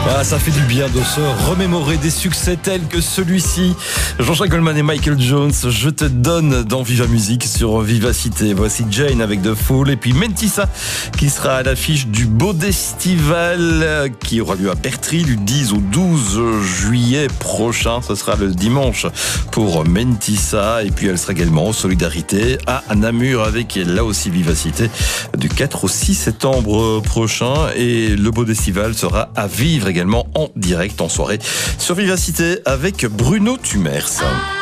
Ah, ça fait du bien de se remémorer des succès tels que celui-ci. Jean-Jacques Goldman et Michael Jones, je te donne dans Viva Musique sur Vivacité. Voici Jane avec The Fool et puis Mentissa qui sera à l'affiche du Bodestival qui aura lieu à Bertry du 10 au 12 juillet prochain. Ce sera le dimanche pour Mentissa et puis elle sera également en solidarité à Namur avec là aussi Vivacité du 4 au 6 septembre prochain et le Bodestival sera à vivre également en direct en soirée sur Vivacité avec Bruno Tumers.